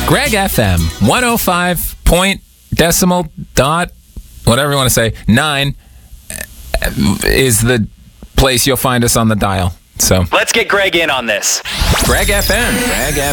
Greg FM 105 point decimal dot, whatever you want to say, 9 is the place you'll find us on the dial. So let's get Greg in on this. Greg FM.